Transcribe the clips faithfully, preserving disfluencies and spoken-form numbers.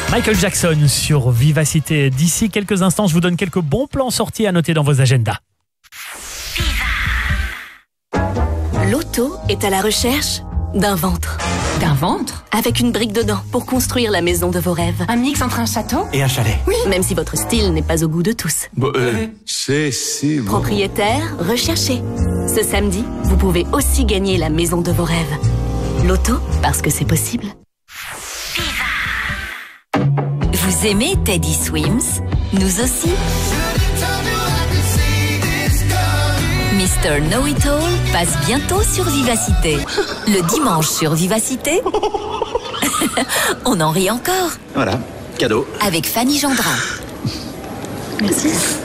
Michael Jackson sur Vivacité. D'ici quelques instants, je vous donne quelques bons plans sortis à noter dans vos agendas. L'auto est à la recherche d'un ventre. D'un ventre? Avec une brique dedans pour construire la maison de vos rêves. Un mix entre un château et un chalet. Oui. Même si votre style n'est pas au goût de tous. Bon, euh, c'est si bon. Propriétaire, recherché. Ce samedi, vous pouvez aussi gagner la maison de vos rêves. L'auto, parce que c'est possible. Vous aimez Teddy Swims? Nous aussi. Mister Know-It-All passe bientôt sur Vivacité. Le dimanche sur Vivacité, on en rit encore. Voilà, cadeau. Avec Fanny Gendrin. Merci.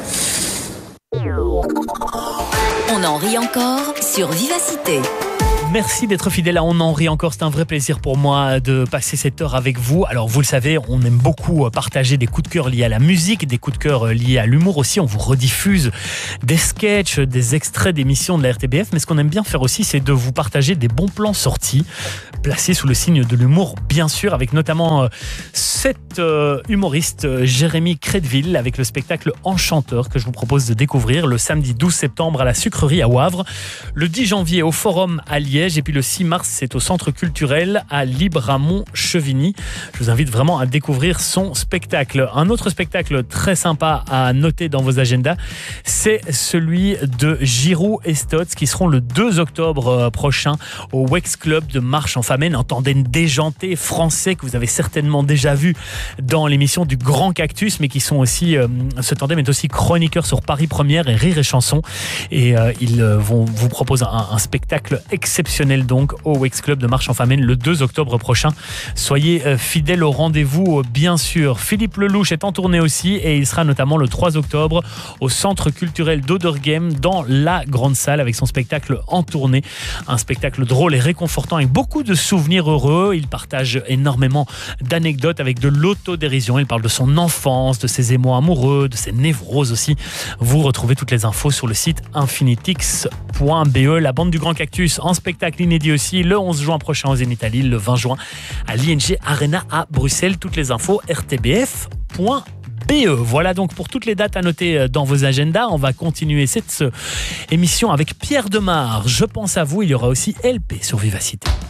On en rit encore sur Vivacité. Merci d'être fidèle à On en rit encore. C'est un vrai plaisir pour moi de passer cette heure avec vous. Alors, vous le savez, on aime beaucoup partager des coups de cœur liés à la musique, des coups de cœur liés à l'humour aussi. On vous rediffuse des sketchs, des extraits d'émissions de la R T B F. Mais ce qu'on aime bien faire aussi, c'est de vous partager des bons plans sortis, placés sous le signe de l'humour, bien sûr, avec notamment cet euh, humoriste, Jérémy Crédville, avec le spectacle Enchanteur, que je vous propose de découvrir le samedi douze septembre à la Sucrerie à Wavre, le dix janvier au Forum à Liège, et puis le six mars, c'est au Centre culturel à Libramont-Chevigny. Je vous invite vraiment à découvrir son spectacle. Un autre spectacle très sympa à noter dans vos agendas, c'est celui de Giroud et Stotz, qui seront le deux octobre prochain au Wex Club de Marche-en-Famenne, un tandem déjanté français que vous avez certainement déjà vu dans l'émission du Grand Cactus, mais qui sont aussi, euh, ce tandem est aussi chroniqueur sur Paris Première et Rire et Chanson, et euh, ils vont vous proposer un, un spectacle exceptionnel donc au Wex Club de Marche-en-Famenne le deux octobre prochain. Soyez euh, fidèles au rendez-vous, euh, bien sûr. Philippe Lelouch est en tournée aussi, et il sera notamment le trois octobre au Centre culturel d'Oderghem dans la grande salle avec son spectacle En tournée. Un spectacle drôle et réconfortant avec beaucoup de souvenirs heureux. Il partage énormément d'anecdotes avec de l'autodérision. Il parle de son enfance, de ses émois amoureux, de ses névroses aussi. Vous retrouvez toutes les infos sur le site infinitix point b e. La bande du Grand Cactus en spectacle inédit aussi le onze juin prochain au Zénith à Lille, le vingt juin à l'I N G Arena à Bruxelles. Toutes les infos r t b f point b e. Voilà donc pour toutes les dates à noter dans vos agendas. On va continuer cette émission avec Pierre Demar. Je pense à vous. Il y aura aussi L P sur Vivacité.